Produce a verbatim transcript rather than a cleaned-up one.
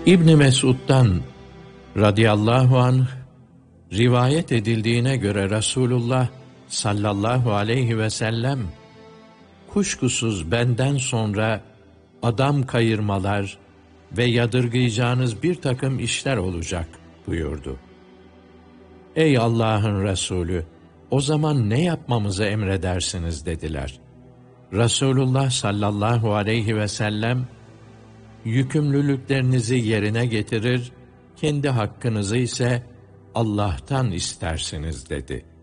İbn Mesud'dan radıyallahu anh rivayet edildiğine göre Resulullah sallallahu aleyhi ve sellem kuşkusuz benden sonra adam kayırmalar ve yadırgayacağınız bir takım işler olacak buyurdu. Ey Allah'ın Resulü, o zaman ne yapmamızı emredersiniz dediler. Resulullah sallallahu aleyhi ve sellem, yükümlülüklerinizi yerine getirir, kendi hakkınızı ise Allah'tan istersiniz dedi.